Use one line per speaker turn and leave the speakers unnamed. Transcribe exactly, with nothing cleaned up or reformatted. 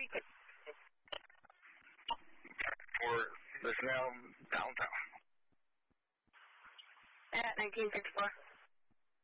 street?
For the now downtown.
At nineteen sixty-four.